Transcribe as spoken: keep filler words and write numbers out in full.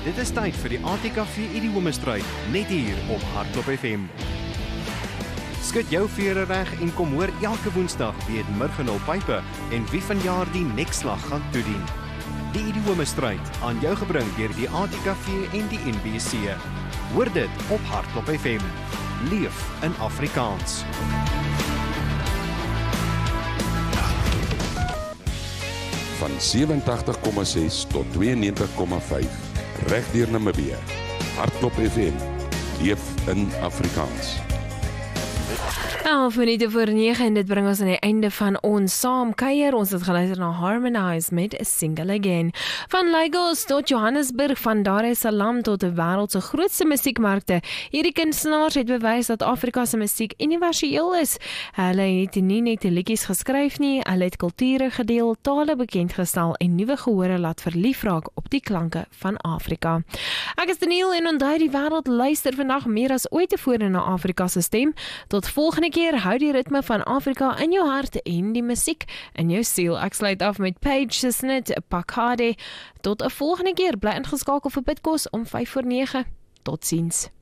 Dit is tyd vir die A T K V Idiome-stryd, net hier op Hardklop F M. Skud jou vere reg en kom hoor elke woensdag wie het Murgenol Pype en wie vanjaar die nekslag gaan toedien. Die Idiome-stryd aan jou gebring deur die A T K V en die N B C. Hoor dit op Hardklop F M. Leef in Afrikaans. Van sewentagtig komma ses tot tweeënnegentig komma vyf. Reg deur Namibië. Hardklop F M. Leef in Afrikaans. elf minute voor negen en dit bring ons aan die einde van ons saam kuier. Ons het geluister na Harmonize met A Single Again. Van Lagos tot Johannesburg, van Dar es Salaam tot die wêreld se grootste musiekmarkte. Hierdie kunstenaars het bewys dat Afrika se musiek universeel is. Hulle het nie net liedjies geskryf nie, hulle het kulture gedeel, tale bekendgestel en nuwe gehore laat verlief raak op die klanke van Afrika. Ek is Daniel en onthou die wêreld luister vandag meer as ooit tevore na Afrika se stem. Tot volgende keer, hou die ritme van Afrika in jou hart en die musiek in jou siel. Ek sluit af met Paige se snit Pakade. Tot 'n volgende keer, bly ingeskakel vir Bitkos om vyf voor nege. Totsiens.